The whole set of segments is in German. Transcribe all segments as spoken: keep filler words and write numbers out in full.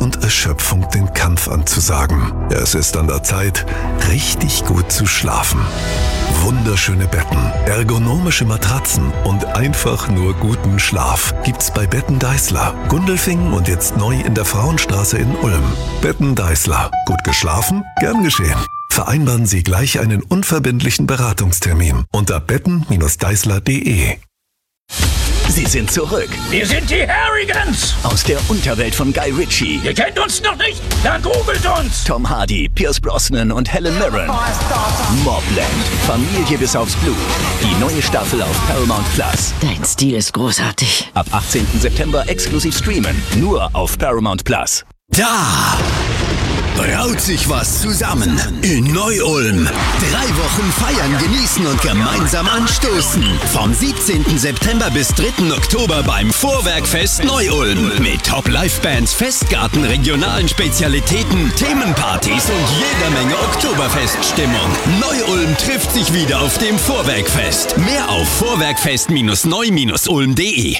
und Erschöpfung den Kampf anzusagen. Es ist an der Zeit, richtig gut zu schlafen. Wunderschöne Betten, ergonomische Matratzen und einfach nur guten Schlaf gibt's bei Betten Deißler, Gundelfingen und jetzt neu in der Frauenstraße in Ulm. Betten Deißler. Gut geschlafen? Gern geschehen. Vereinbaren Sie gleich einen unverbindlichen Beratungstermin unter betten Bindestrich deißler punkt de. Sie sind zurück. Wir sind die Harrigans. Aus der Unterwelt von Guy Ritchie. Ihr kennt uns noch nicht? Dann googelt uns. Tom Hardy, Pierce Brosnan und Helen Mirren. Mobland. Familie bis aufs Blut. Die neue Staffel auf Paramount Plus. Dein Stil ist großartig. Ab achtzehnten September exklusiv streamen. Nur auf Paramount Plus. Da braut sich was zusammen in Neu-Ulm. Drei Wochen feiern, genießen und gemeinsam anstoßen. Vom siebzehnten September bis dritten Oktober beim Vorwerkfest Neu-Ulm. Mit Top-Live-Bands, Festgarten, regionalen Spezialitäten, Themenpartys und jeder Menge Oktoberfeststimmung. Neu-Ulm trifft sich wieder auf dem Vorwerkfest. Mehr auf vorwerkfest neu ulm punkt de.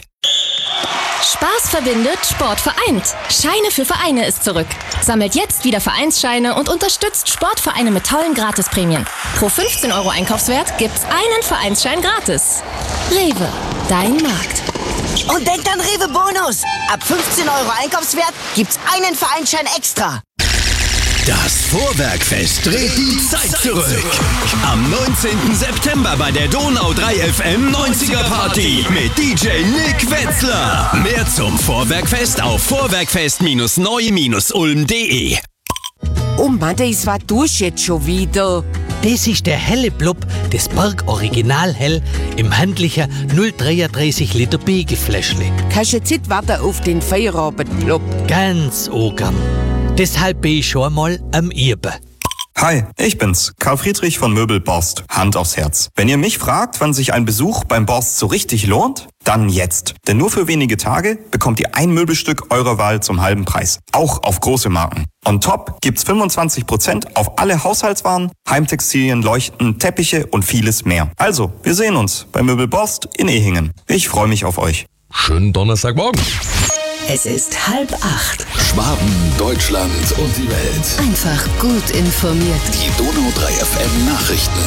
Spaß verbindet, Sport vereint. Scheine für Vereine ist zurück. Sammelt jetzt wieder Vereinsscheine und unterstützt Sportvereine mit tollen Gratisprämien. Pro fünfzehn Euro Einkaufswert gibt's einen Vereinsschein gratis. Rewe, dein Markt. Und denkt an Rewe Bonus. Ab fünfzehn Euro Einkaufswert gibt's einen Vereinsschein extra. Das Vorwerkfest dreht die Zeit zurück. Am neunzehnten September bei der Donau drei F M neunziger Party mit D J Nick Wetzler. Mehr zum Vorwerkfest auf vorwerkfest neu ulm punkt de. Oh Mann, das war durch jetzt schon wieder. Das ist der helle Blub des Berg Original Hell im handlichen null dreiunddreißig Liter Biegelfläschle. Kannst jetzt nicht warten auf den Feierabend-Blub. Ganz ogam. Deshalb bin ich schon mal am Irben. Hi, ich bin's, Karl Friedrich von Möbel Borst. Hand aufs Herz. Wenn ihr mich fragt, wann sich ein Besuch beim Borst so richtig lohnt, dann jetzt. Denn nur für wenige Tage bekommt ihr ein Möbelstück eurer Wahl zum halben Preis. Auch auf große Marken. On top gibt's fünfundzwanzig Prozent auf alle Haushaltswaren, Heimtextilien, Leuchten, Teppiche und vieles mehr. Also, wir sehen uns bei Möbel Borst in Ehingen. Ich freue mich auf euch. Schönen Donnerstagmorgen. Es ist halb acht. Schwaben, Deutschland und die Welt. Einfach gut informiert. Die Donau drei F M Nachrichten.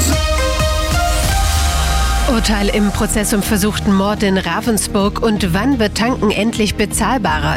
Urteil im Prozess um versuchten Mord in Ravensburg und wann wird Tanken endlich bezahlbarer?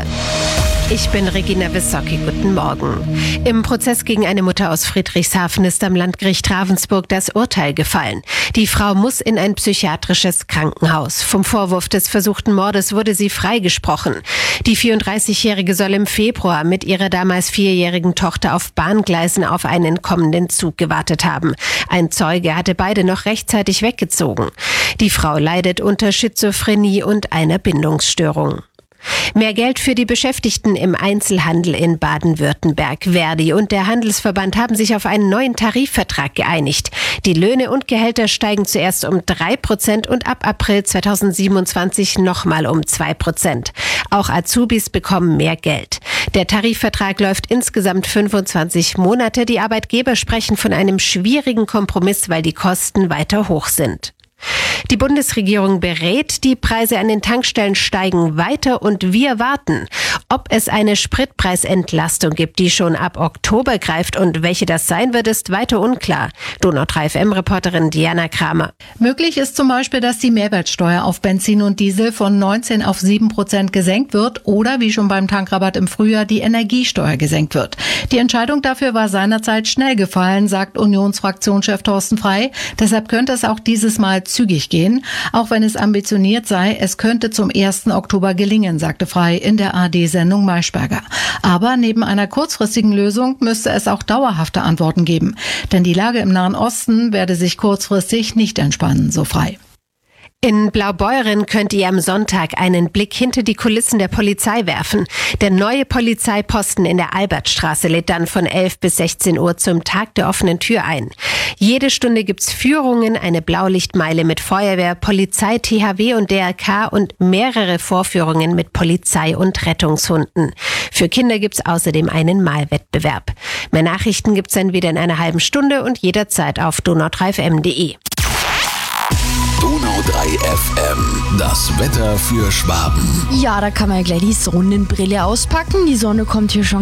Ich bin Regina Wissocki, guten Morgen. Im Prozess gegen eine Mutter aus Friedrichshafen ist am Landgericht Ravensburg das Urteil gefallen. Die Frau muss in ein psychiatrisches Krankenhaus. Vom Vorwurf des versuchten Mordes wurde sie freigesprochen. Die vierunddreißigjährige soll im Februar mit ihrer damals vierjährigen Tochter auf Bahngleisen auf einen kommenden Zug gewartet haben. Ein Zeuge hatte beide noch rechtzeitig weggezogen. Die Frau leidet unter Schizophrenie und einer Bindungsstörung. Mehr Geld für die Beschäftigten im Einzelhandel in Baden-Württemberg. Verdi und der Handelsverband haben sich auf einen neuen Tarifvertrag geeinigt. Die Löhne und Gehälter steigen zuerst um drei Prozent und ab April zweitausendsiebenundzwanzig nochmal um zwei Prozent. Auch Azubis bekommen mehr Geld. Der Tarifvertrag läuft insgesamt fünfundzwanzig Monate. Die Arbeitgeber sprechen von einem schwierigen Kompromiss, weil die Kosten weiter hoch sind. Die Bundesregierung berät, die Preise an den Tankstellen steigen weiter und wir warten. Ob es eine Spritpreisentlastung gibt, die schon ab Oktober greift und welche das sein wird, ist weiter unklar. Donau drei F M-Reporterin Diana Kramer. Möglich ist zum Beispiel, dass die Mehrwertsteuer auf Benzin und Diesel von neunzehn auf sieben Prozent gesenkt wird oder wie schon beim Tankrabatt im Frühjahr die Energiesteuer gesenkt wird. Die Entscheidung dafür war seinerzeit schnell gefallen, sagt Unionsfraktionschef Thorsten Frey. Deshalb könnte es auch dieses Mal zügig gehen. Auch wenn es ambitioniert sei, es könnte zum ersten Oktober gelingen, sagte Frey in der A R D-Sendung Maischberger. Aber neben einer kurzfristigen Lösung müsste es auch dauerhafte Antworten geben. Denn die Lage im Nahen Osten werde sich kurzfristig nicht entspannen, so Frey. In Blaubeuren könnt ihr am Sonntag einen Blick hinter die Kulissen der Polizei werfen. Der neue Polizeiposten in der Albertstraße lädt dann von elf bis sechzehn Uhr zum Tag der offenen Tür ein. Jede Stunde gibt's Führungen, eine Blaulichtmeile mit Feuerwehr, Polizei, T H W und D R K und mehrere Vorführungen mit Polizei und Rettungshunden. Für Kinder gibt's außerdem einen Malwettbewerb. Mehr Nachrichten gibt's dann wieder in einer halben Stunde und jederzeit auf donau drei f m punkt de. Donau drei F M, das Wetter für Schwaben. Ja, da kann man ja gleich die Sonnenbrille auspacken. Die Sonne kommt hier schon